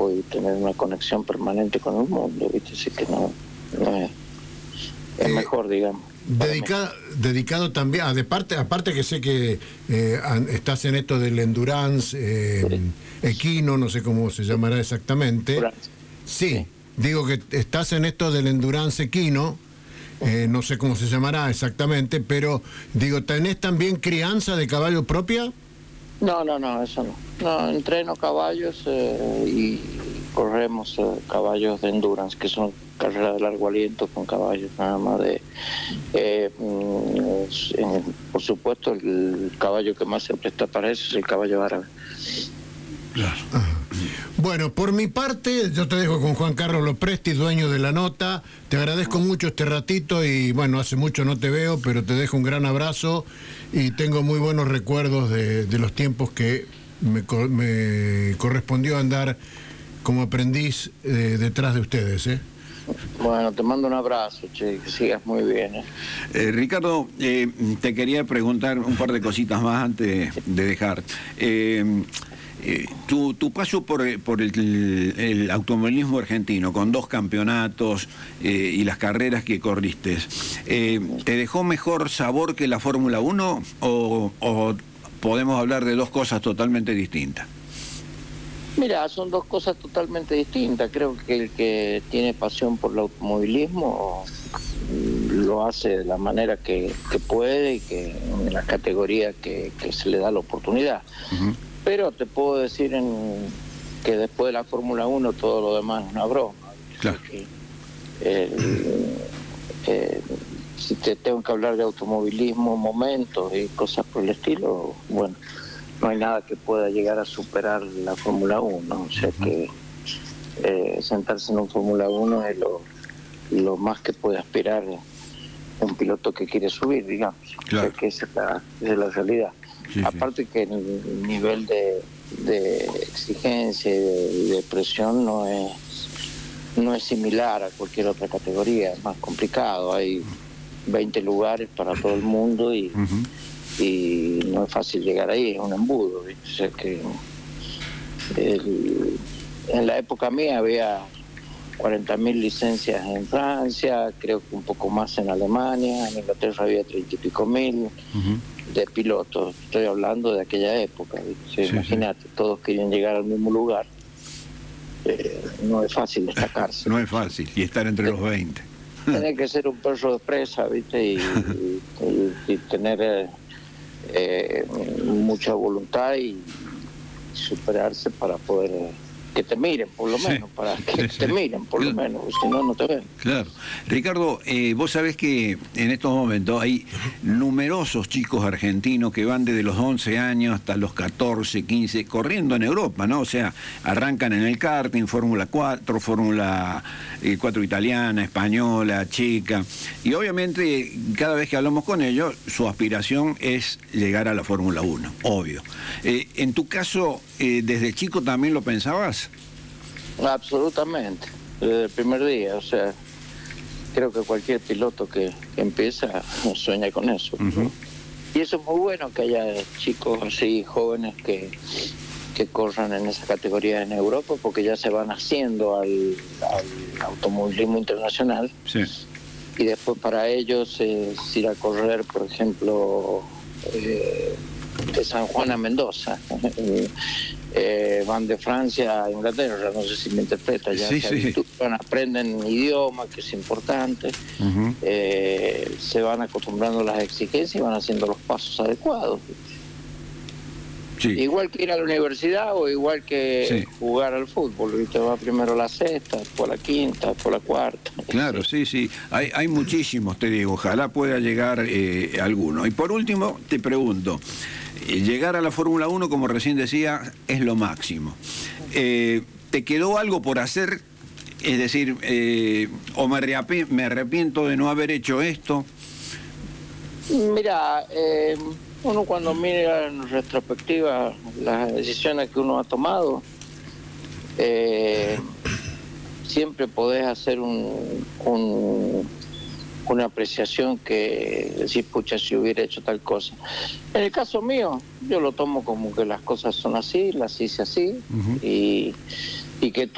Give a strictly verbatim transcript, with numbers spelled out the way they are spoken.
campo y tener una conexión permanente con el mundo, ¿viste? Así que no, no es, es eh, mejor, digamos. Dedicado, dedicado también, ah, de parte, aparte que sé que eh, estás en esto del endurance, eh, sí. equino, no sé cómo se llamará exactamente. Sí, sí, digo que estás en esto del endurance equino, eh, no sé cómo se llamará exactamente, pero digo, ¿tenés también crianza de caballo propia? No, no, no, eso no. No, entreno caballos eh, y corremos eh, caballos de endurance, que son carreras de largo aliento con caballos nada más de... Eh, eh, por supuesto, el caballo que más se presta para eso es el caballo árabe. Claro. Bueno, por mi parte, yo te dejo con Juan Carlos Lopresti, dueño de La Nota. Te agradezco mucho este ratito y, bueno, hace mucho no te veo, pero te dejo un gran abrazo y tengo muy buenos recuerdos de, de los tiempos que me, me correspondió andar como aprendiz eh, detrás de ustedes, ¿eh? Bueno, te mando un abrazo, che, que sigas muy bien. ¿eh? Eh, Ricardo, eh, te quería preguntar un par de cositas más antes de dejar. Eh, eh, tu, tu paso por, por el, el automovilismo argentino, con dos campeonatos eh, y las carreras que corriste, eh, ¿te dejó mejor sabor que la Fórmula uno o, o podemos hablar de dos cosas totalmente distintas? Mira, son dos cosas totalmente distintas. Creo que el que tiene pasión por el automovilismo lo hace de la manera que, que puede y que en la categoría que, que se le da la oportunidad. Uh-huh. Pero te puedo decir en, que después de la Fórmula uno todo lo demás es una broma. Claro. Que, eh, eh, si te tengo que hablar de automovilismo, momentos y cosas por el estilo, bueno, no hay nada que pueda llegar a superar la Fórmula uno, o sea que eh, sentarse en un Fórmula uno es lo, lo más que puede aspirar un piloto que quiere subir, digamos. Claro. O sea que esa es la, esa es la realidad. Sí, aparte sí. que el nivel de, de exigencia y de, de presión no es, no es similar a cualquier otra categoría, es más complicado, hay veinte lugares para todo el mundo y... Uh-huh. y no es fácil llegar ahí, es un embudo, ¿viste? O sea que el, en la época mía había cuarenta mil licencias en Francia, creo que un poco más en Alemania, en Inglaterra había treinta y pico mil uh-huh. de pilotos, estoy hablando de aquella época, o sea, sí, imagínate, sí. todos querían llegar al mismo lugar, eh, no es fácil destacarse. No es fácil, y estar entre los veinte. Tener que ser un perro de presa, ¿viste? Y, y, y tener... Eh, Eh, mucha voluntad y superarse para poder eh, que te miren por lo menos, sí, para que sí, te miren por claro. lo menos, si no, no te ven. Claro. Ricardo, eh, vos sabés que en estos momentos hay numerosos chicos argentinos que van desde los once años hasta los catorce, quince, corriendo en Europa, ¿no? O sea, arrancan en el karting, Fórmula cuatro, Fórmula cuatro italiana, española, checa, y obviamente cada vez que hablamos con ellos, su aspiración es llegar a la Fórmula uno, obvio. Eh, en tu caso, eh, ¿desde chico también lo pensabas? Absolutamente, desde el primer día, o sea, creo que cualquier piloto que, que empieza sueña con eso. Uh-huh. Y eso es muy bueno que haya chicos así, jóvenes que, que corran en esa categoría en Europa, porque ya se van haciendo al, al automovilismo internacional. Sí. Y después para ellos es ir a correr, por ejemplo, eh, de San Juan a Mendoza. Eh, van de Francia a Inglaterra, no sé si me interpreta, ya sí, se sí. habitúan, aprenden idioma, que es importante, uh-huh. eh, se van acostumbrando a las exigencias y van haciendo los pasos adecuados. Sí. Igual que ir a la universidad o igual que sí. jugar al fútbol, ¿viste? Va primero la sexta, después la quinta, después la cuarta. Claro, sí, sí, hay, hay muchísimos, te digo, ojalá pueda llegar eh, alguno. Y por último, te pregunto, llegar a la Fórmula uno, como recién decía, es lo máximo. Eh, ¿Te quedó algo por hacer? Es decir, eh, o me, arrepi- me arrepiento de no haber hecho esto. Mira, eh, uno cuando mira en retrospectiva las decisiones que uno ha tomado, eh, siempre podés hacer un, un, una apreciación que decir, pucha, si hubiera hecho tal cosa. En el caso mío, yo lo tomo como que las cosas son así, las hice así, uh-huh. y, y que tú